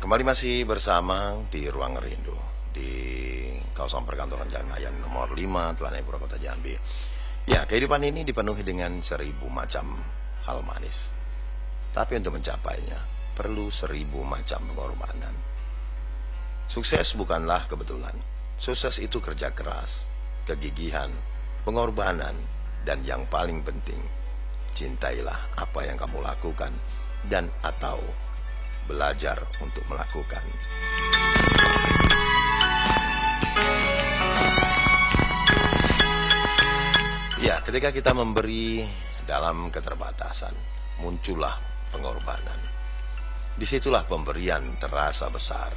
Kembali masih bersama di Ruang Rindu di kawasan perkantoran Jalan Hayam nomor 5, Telanai Purwokota Jambi. Ya, kehidupan ini dipenuhi dengan 1000 macam hal manis. Tapi untuk mencapainya perlu 1000 macam pengorbanan. Sukses bukanlah kebetulan. Sukses itu kerja keras, kegigihan, pengorbanan, dan yang paling penting, cintailah apa yang kamu lakukan dan atau belajar untuk melakukan. Ya, ketika kita memberi dalam keterbatasan, muncullah pengorbanan. Disitulah pemberian terasa besar.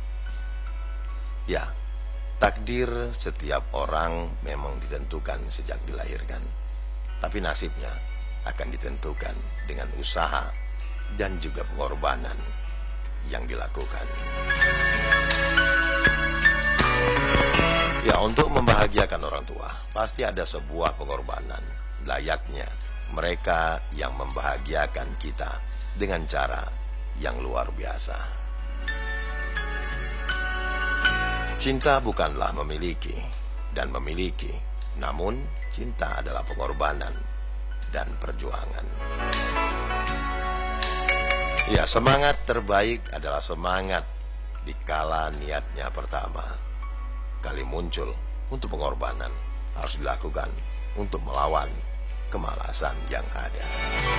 Ya, takdir setiap orang memang ditentukan sejak dilahirkan, tapi nasibnya akan ditentukan dengan usaha dan juga pengorbanan yang dilakukan. Ya, untuk membahagiakan orang tua pasti ada sebuah pengorbanan. Layaknya mereka yang membahagiakan kita dengan cara yang luar biasa. Cinta bukanlah memiliki dan memiliki, namun cinta adalah pengorbanan dan perjuangan. Ya, semangat terbaik adalah semangat dikala niatnya pertama kali muncul untuk pengorbanan harus dilakukan untuk melawan kemalasan yang ada.